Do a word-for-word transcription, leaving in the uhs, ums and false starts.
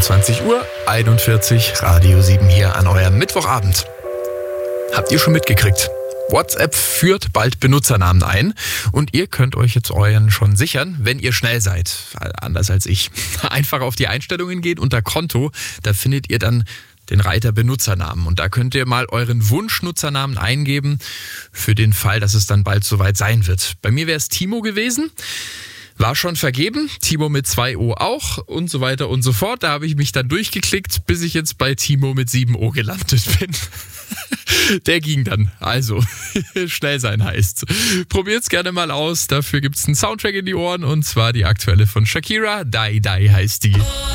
einundzwanzig Uhr einundvierzig, Radio sieben hier an eurem Mittwochabend. Habt ihr schon mitgekriegt? WhatsApp führt bald Benutzernamen ein und ihr könnt euch jetzt euren schon sichern, wenn ihr schnell seid. Anders als ich. Einfach auf die Einstellungen geht unter Konto, da findet ihr dann den Reiter Benutzernamen und da könnt ihr mal euren Wunschnutzernamen eingeben für den Fall, dass es dann bald soweit sein wird. Bei mir wäre es Timo gewesen. War schon vergeben, Timo mit zwei O auch und so weiter und so fort. Da habe ich mich dann durchgeklickt, bis ich jetzt bei Timo mit sieben O gelandet bin. Der ging dann, also schnell sein heißt. Probiert's gerne mal aus, dafür gibt's einen Soundtrack in die Ohren und zwar die aktuelle von Shakira, Die Die heißt die.